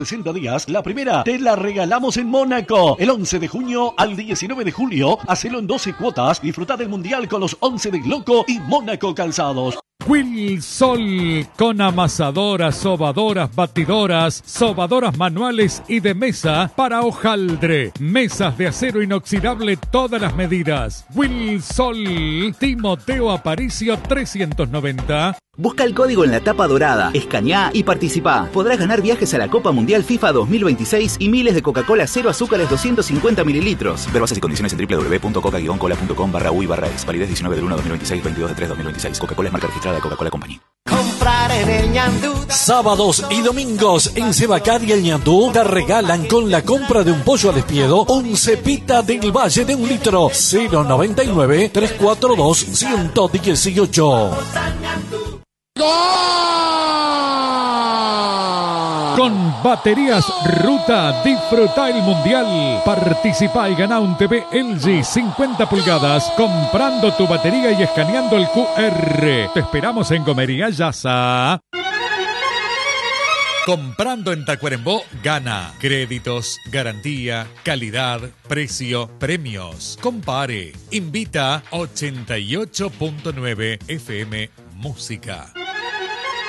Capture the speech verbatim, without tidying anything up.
sesenta días, la primera te la regalamos en Mónaco. El once de junio al diecinueve de julio, hacelo en doce cuotas, disfruta del mundial con los once de Gloco y Mónaco Calzados. Wilsol, con amasadoras, sobadoras, batidoras, sobadoras manuales y de mesa para hojaldre. Mesas de acero inoxidable todas las medidas. Wilsol, Timoteo Aparicio trescientos noventa. Busca el código en la tapa dorada, escaneá y participá. Podrás ganar viajes a la Copa Mundial FIFA dos mil veintiséis y miles de Coca-Cola cero azúcares doscientos cincuenta mililitros. Ver bases y condiciones en w w w punto coca guion cola punto com barra u y barra ex. Validez diecinueve del uno de dos mil veintiséis, veintidós de tres de dos mil veintiséis. Coca-Cola es marca registrada de Coca-Cola Company. Comprar en el Ñandú. Sábados y domingos en Sebacar y el Ñandú te regalan con la compra de un pollo al espiedo un cepita del Valle de un litro. Cero noventa y nueve, trescientos cuarenta y dos, ciento dieciocho. Con Baterías Ruta, disfruta el mundial. Participa y gana un T V L G cincuenta pulgadas comprando tu batería y escaneando el Q R. Te esperamos en Comería Yasa. Comprando en Tacuarembó, gana. Créditos, garantía, calidad, precio, premios. Compare. Invita ochenta y ocho punto nueve F M Música.